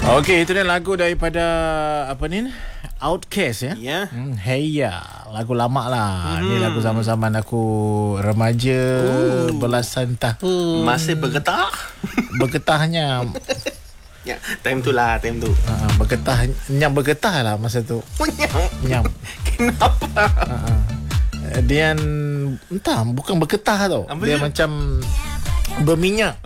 Okey, itu dia lagu daripada apa ni? Outcast ya. Ya. Hey ya, lagu lama lah. Ni lagu zaman-zaman aku remaja, belasan tahun. Masih bergetah. Bergetahnya. Ya, time tu lah, time tu. Bergetah, bergetah lah masa tu. Nyam. Kenapa? Dia entah, bukan bergetah tau. Apa dia dia? macam berminyak.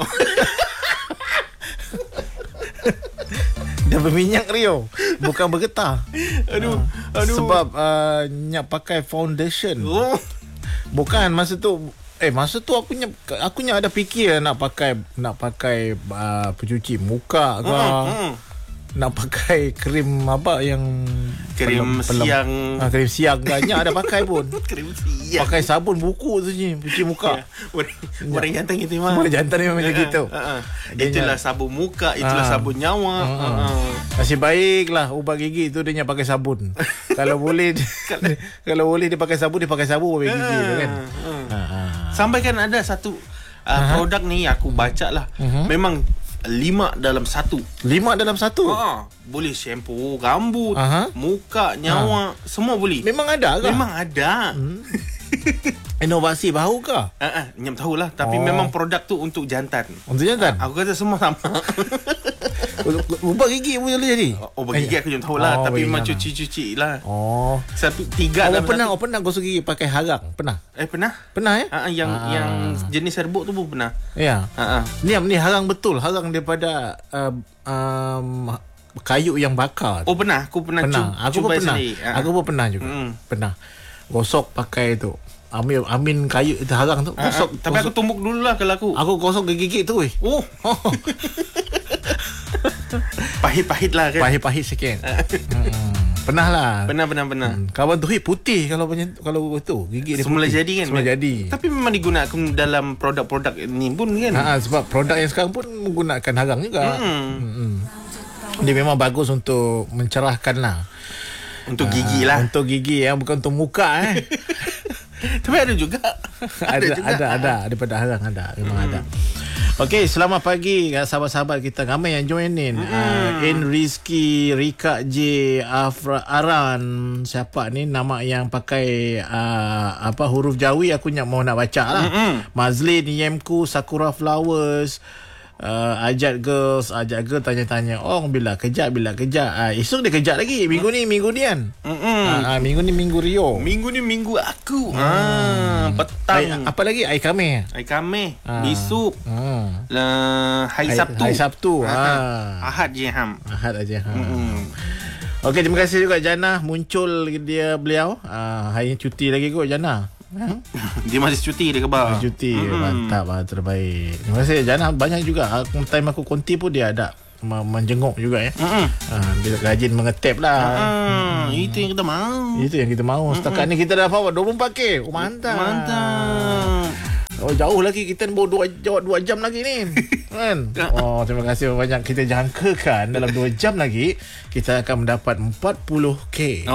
Dia berminyak Rio, bukan bergetah. Aduh. Sebab nyak pakai foundation. Oh. Bukan masa tu. Masa tu aku ada fikir nak pakai pencuci muka ke. Nak pakai krim apa yang Krim siang. Krim siang kan ada pakai pun. Krim siang. Pakai sabun buku tu je cuci muka. Orang jantan gitu mah. Orang jantan memang macam gitu. Itulah sabun muka, itulah sabun nyawa. Nasib baiklah ubah gigi tu dia pakai sabun. Kalau boleh dia pakai sabun, dia pakai sabun ubah gigi tu kan. Sampai kan ada satu produk ni aku baca lah. Memang 5 dalam 1. 5 dalam 1. Boleh shampoo rambut, muka, nyawa, semua boleh. Memang ada ke? Memang ada. Inovasi baru ke? Nyam tahulah. Tapi memang produk tu untuk jantan. Untuk jantan? Aku kata semua sama. Ubah gigi pun boleh jadi? Ubah gigi aku jangan tahulah. Tapi memang cuci-cuci lah. Tapi 3 dalam 1. Pernah gosok gigi pakai harang? Pernah? Pernah. Pernah ya? Yang jenis serbuk tu pun pernah. Ya. Ni harang betul. Harang daripada kayu yang bakar. Oh pernah. Aku pernah. Aku pun pernah. Aku pun pernah juga. Pernah. Gosok pakai tu. Amin kayu itu harang tu. Gosok. Tapi aku tumbuk dulu lah kalau aku. Aku gosok gigi tu weh. Oh. Pahit-pahit lah kan. Pahit-pahit sikit. Pernah lah. Pernah. Kawan tu putih kalau tu gigi dia semula putih. Jadi kan. Semula jadi. Tapi memang digunakan dalam produk-produk ni pun kan. Sebab produk yang sekarang pun menggunakan harang juga. Dia memang bagus untuk mencerahkan lah. Untuk gigi lah. Untuk gigi bukan untuk muka Tapi ada juga. Ada daripada harang ada. Memang ada. Okey, selamat pagi sahabat-sahabat kita ramai yang join in. Rizky, Rika J, Aran, siapa ni nama yang pakai huruf Jawi aku mau nak baca lah. Mazlin, Yemku, Sakura Flowers, Ajat Girl tanya-tanya bila kejap. Esok dia kejap lagi. Minggu ni kan. Minggu ni minggu Rio. Minggu ni minggu aku. Petang. Apa lagi? Air kami. Besok. Hari Sabtu. Ahad je ham. Okey, terima kasih juga Jana muncul beliau. Hari ni cuti lagi kot Jana. Dia masih cuti dia khabar. Cuti. Mantap lah, terbaik. Terima kasih Jana. Banyak juga time aku konti pun dia ada menjenguk juga ya. Dia rajin mengetap lah. Itu yang kita mahu. Setakat ni kita dah bawa 24K. Mantap. Jauh lagi kita bawa 2 jam lagi ni. Kan? Terima kasih banyak. Kita jangkakan dalam 2 jam lagi kita akan mendapat 40K.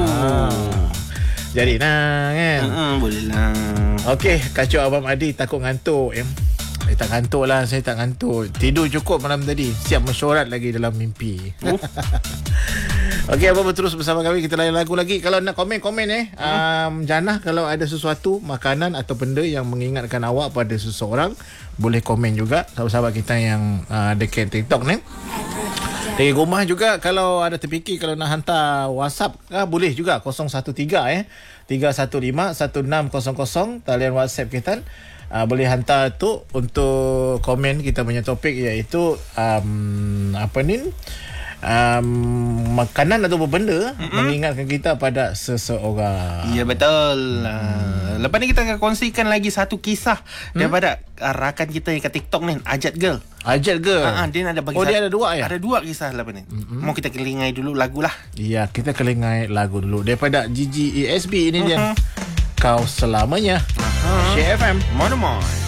Jadi kan. Boleh lah. Okey, kacau Abang Adi takut ngantuk ya. Tak ngantuk lah. Saya tak ngantuk. Tidur cukup malam tadi. Siap mesyuarat lagi dalam mimpi. Okey, Abang terus bersama kami. Kita layan lagu lagi. Kalau nak komen Jannah, kalau ada sesuatu makanan atau benda yang mengingatkan awak pada seseorang, boleh komen juga. Sahabat-sahabat kita yang dekat TikTok ni. Dari rumah juga kalau ada terfikir kalau nak hantar WhatsApp boleh juga 013 315 1600 talian WhatsApp kita. Boleh hantar tu untuk komen kita punya topik iaitu makanan atau benda mengingatkan kita pada seseorang. Ya betul. Lepas ni kita akan kongsikan lagi satu kisah daripada rakan kita yang kat TikTok ni, Ajat Girl. Dia ada bagi dia ada 2 ya? Ada 2 kisah lepas ni. Mau kita kelingai dulu lagu lah. Ya, kita kelingai lagu dulu daripada Gigi ESB ini dia. Kau selamanya. Share FM. Mana.